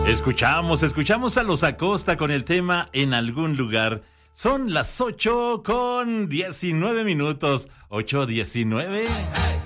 Escuchamos a Los Acosta con el tema En algún lugar. Son las 8:19. 8:19.